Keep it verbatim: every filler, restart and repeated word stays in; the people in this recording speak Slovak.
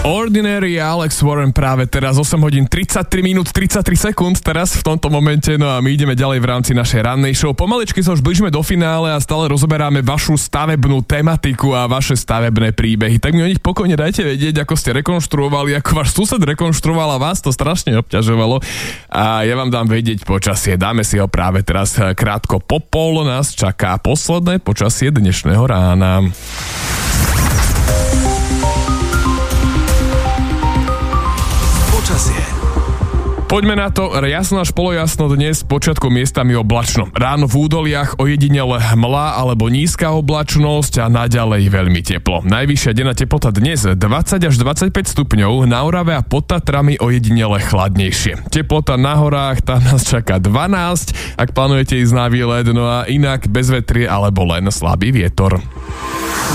Ordinary Alex Warren práve teraz, osem hodín tridsaťtri minút tridsaťtri sekúnd teraz v tomto momente, no a my ideme ďalej v rámci našej rannej show. Pomaličky sa už blížime do finále a stále rozoberáme vašu stavebnú tematiku a vaše stavebné príbehy. Tak mi o nich pokojne dajte vedieť, ako ste rekonštruovali, ako váš sused rekonštruoval a vás to strašne obťažovalo. A ja vám dám vedieť počasie. Dáme si ho práve teraz krátko po pol. Nás čaká posledné počasie dnešného rána. Poďme na to, jasno až polojasno dnes, počiatkom miestami oblačno. Ráno v údoliach ojedinele hmla alebo nízka oblačnosť a naďalej veľmi teplo. Najvyššia denná teplota dnes dvadsať až dvadsaťpäť stupňov, na Orave a pod Tatrami ojedinele chladnejšie. Teplota na horách, tam nás čaká dvanásť, ak plánujete ísť na výlet, no a inak bez vetrie alebo len slabý vietor.